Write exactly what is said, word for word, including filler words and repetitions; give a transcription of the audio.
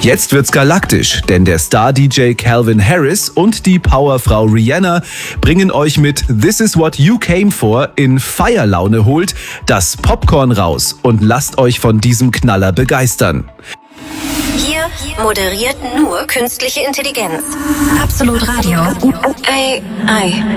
Jetzt wird's galaktisch, denn der Star-D J Calvin Harris und die Powerfrau Rihanna bringen euch mit This Is What You Came For in Feierlaune. Holt das Popcorn raus und lasst euch von diesem Knaller begeistern. Hier moderiert nur künstliche Intelligenz. Absolut Radio. Ei, ei.